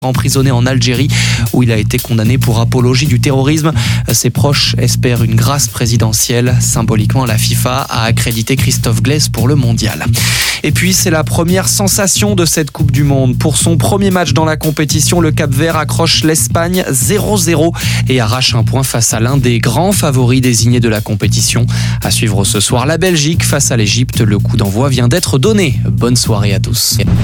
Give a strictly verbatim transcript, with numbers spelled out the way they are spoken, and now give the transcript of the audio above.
emprisonné en Algérie où il a été condamné pour apologie du terrorisme. Ses proches espèrent une grâce présidentielle. Symboliquement, la FIFA a accrédité Christophe Glaise pour le mondial. Et puis, c'est la première sensation de cette Coupe du Monde. Pour son premier match dans la compétition, le Cap-Vert accroche l'Espagne zéro zéro et arrache un point face à l'un des grands favoris désignés de la compétition. À suivre ce soir, la Belgique face à l'Égypte. Le coup d'envoi vient d'être donné. Bonne soirée à tous.